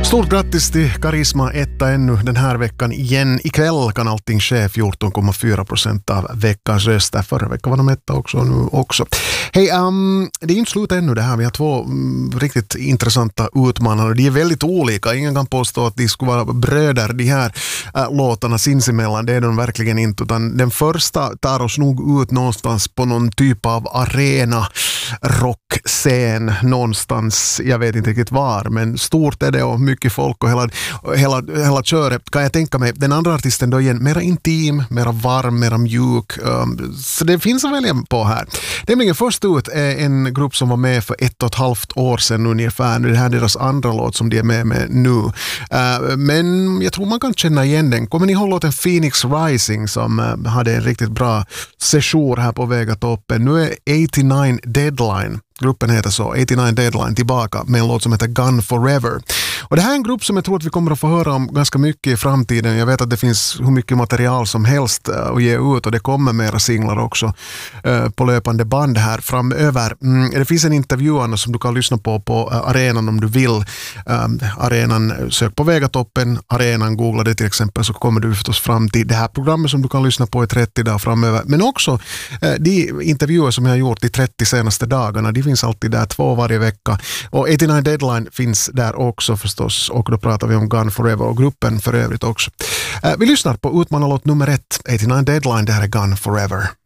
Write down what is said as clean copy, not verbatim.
Stort grattis till Karisma etta ännu den här veckan igen. Ikväll kan allting ske, 14,4% av veckans röster. Förra veckan var de etta också och nu också. Hej, det är inte slut ännu det här. Vi har två riktigt intressanta utmanare. De är väldigt olika. Ingen kan påstå att de skulle vara bröder, de här låtarna sinsemellan. Det är de verkligen inte. Utan den första tar oss nog ut någonstans på någon typ av arena rockscen någonstans, jag vet inte riktigt var, men stort är det och mycket folk och hela köret kan jag tänka mig. Den andra artisten då igen, mera intim, mera varm, mera mjuk, så det finns att välja på här. Nämligen först ut är en grupp som var med för 1,5 år sedan ungefär. Nu är det här deras andra låt som de är med nu, men jag tror man kan känna igen den. Kommer ni ihåg låten Phoenix Rising som hade en riktigt bra session här på väg toppen? Nu är 89 Deadline, gruppen heter så, 89 Deadline, tillbaka med en låt som heter Gone Forever. Och det här är en grupp som jag tror att vi kommer att få höra om ganska mycket i framtiden. Jag vet att det finns hur mycket material som helst att ge ut och det kommer mera singlar också på löpande band här framöver. Det finns en intervju som du kan lyssna på arenan om du vill. Arenan, sök på Vegatoppen, arenan, googla det till exempel, så kommer du förstås fram till det här programmet som du kan lyssna på i 30 dagar framöver. Men också de intervjuer som jag har gjort de 30 senaste dagarna, de finns alltid där, 2 varje vecka. Och 89 Deadline finns där också förstås, och då pratar vi om Gone Forever och gruppen för övrigt också. Vi lyssnar på utmanarlåt nummer 1, 89 Deadline, det här är Gone Forever.